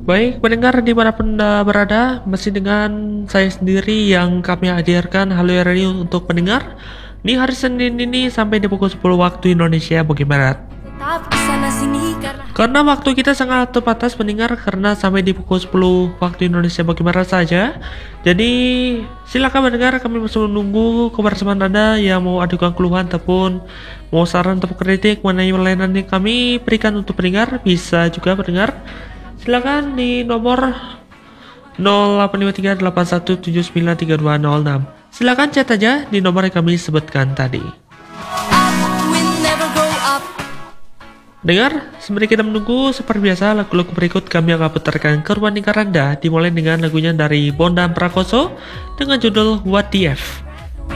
Baik, pendengar dimanapun Anda berada, masih dengan saya sendiri yang kami hadirkan Halo Radio untuk pendengar di hari Senin ini sampai di pukul 10 waktu Indonesia bagian Barat. Karena waktu kita sangat terbatas pendengar, karena sampai di pukul 10 waktu Indonesia bagian Barat saja. Jadi silakan pendengar, kami masih menunggu kebersamaan Anda yang mau adukan keluhan ataupun mau saran atau kritik mengenai layanan yang kami berikan untuk pendengar. Bisa juga pendengar silakan di nomor 085381793206. Silakan chat aja di nomor yang kami sebutkan tadi. Dengar, sembari kita menunggu, seperti biasa lagu-lagu berikut kami akan putarkan ke ruang lingkar Anda, dimulai dengan lagunya dari Bondan Prakoso dengan judul What The F.